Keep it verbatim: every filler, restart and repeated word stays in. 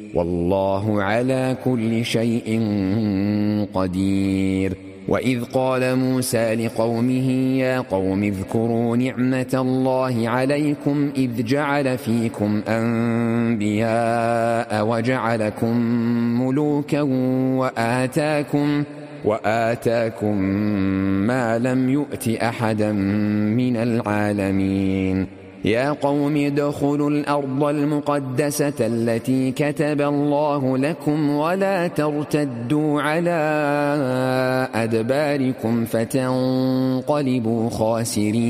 والله على كل شيء قدير. وإذ قال موسى لقومه يا قوم اذكروا نعمة الله عليكم إذ جعل فيكم أنبياء وجعلكم ملوكا وآتاكم, وآتاكم ما لم يؤت أحدا من العالمين. يا قوم ادخلوا الأرض المقدسة التي كتب الله لكم ولا ترتدوا على أدباركم فتنقلبوا خاسرين.